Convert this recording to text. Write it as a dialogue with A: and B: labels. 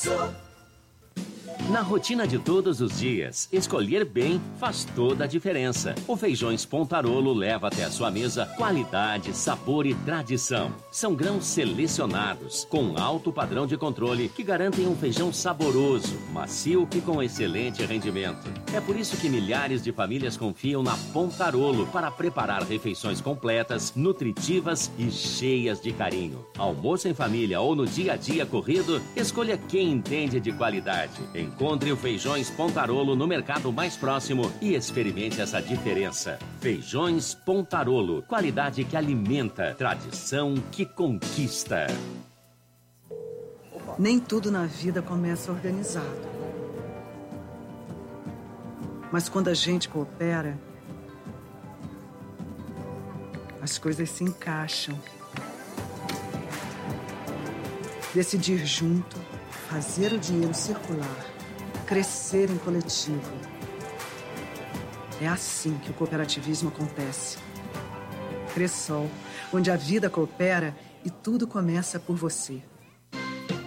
A: Sul.
B: Na rotina de todos os dias, escolher bem faz toda a diferença. O Feijões Pontarolo leva até a sua mesa qualidade, sabor e tradição. São grãos selecionados, com alto padrão de controle, que garantem um feijão saboroso, macio e com excelente rendimento. É por isso que milhares de famílias confiam na Pontarolo para preparar refeições completas, nutritivas e cheias de carinho. Almoço em família ou no dia a dia corrido, escolha quem entende de qualidade. Encontre o Feijões Pontarolo no mercado mais próximo e experimente essa diferença. Feijões Pontarolo, qualidade que alimenta, tradição que conquista.
C: Nem tudo na vida começa organizado. Mas quando a gente coopera, as coisas se encaixam. Decidir junto, fazer o dinheiro circular, crescer em coletivo. É assim que o cooperativismo acontece. Cressol, onde a vida coopera e tudo começa por você.